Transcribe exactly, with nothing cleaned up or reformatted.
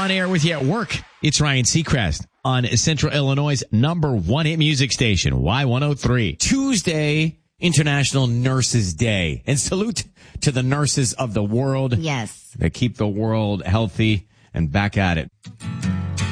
on air with you at work. It's Ryan Seacrest on Central Illinois' number one hit music station, Y one oh three. Tuesday, International Nurses Day. And salute to the nurses of the world. Yes. That keep the world healthy and back at it.